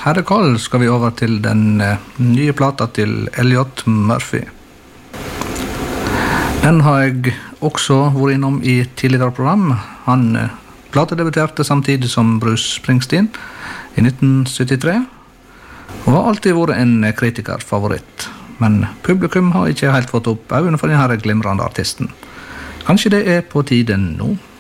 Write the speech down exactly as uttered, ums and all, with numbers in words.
herrekall skal vi over til den nye plata til Elliot Murphy. Den har jeg også vært innom i tidligere program. Han platedebuterte samtidig som Bruce Springsteen i nitten syttitre, og har alltid vært en kritikerfavoritt. Men publikum har ikke helt fått opp øynene for denne glimrende artisten. Kanskje det er på tiden nå?